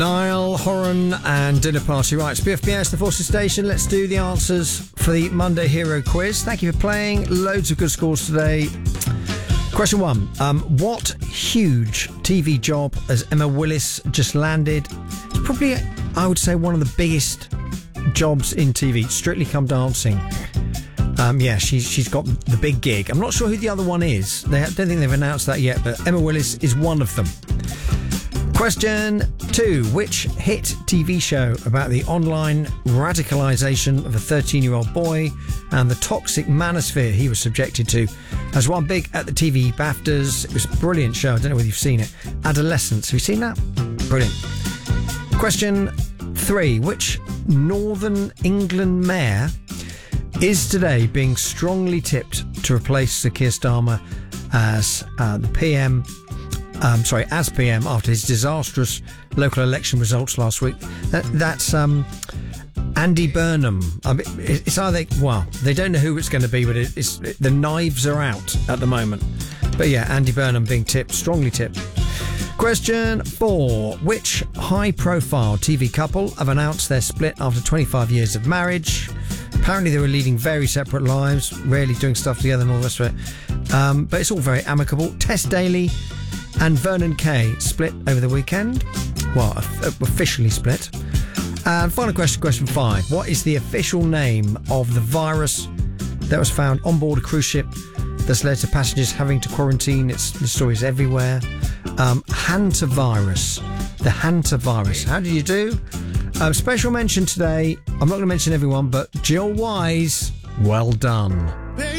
Niall Horan and Dinner Party. Right, it's BFBS, the Forces Station. Let's do the answers for the Monday Hero Quiz. Thank you for playing. Loads of good scores today. Question 1. What huge TV job has Emma Willis just landed? It's probably, I would say, one of the biggest jobs in TV. Strictly Come Dancing. She's got the big gig. I'm not sure who the other one is. I don't think they've announced that yet, but Emma Willis is one of them. Question 2. Which hit TV show about the online radicalisation of a 13-year-old boy and the toxic manosphere he was subjected to has won big at the TV BAFTAs? It was a brilliant show. I don't know whether you've seen it. Adolescence. Have you seen that? Brilliant. Question 3. Which Northern England mayor is today being strongly tipped to replace Sir Keir Starmer as PM after his disastrous local election results last week? That's Andy Burnham. It's either, they don't know who it's going to be, but the knives are out at the moment. But yeah, Andy Burnham being tipped, strongly tipped. Question 4. Which high-profile TV couple have announced their split after 25 years of marriage? Apparently they were leading very separate lives, rarely doing stuff together and all the rest of it. But it's all very amicable. Tess Daly and Vernon Kay split over the weekend. Well, officially split. And final question, question 5. What is the official name of the virus that was found on board a cruise ship that's led to passengers having to quarantine? The story's everywhere. Hantavirus. The Hantavirus. How did you do? Special mention today. I'm not going to mention everyone, but Jill Wise, well done.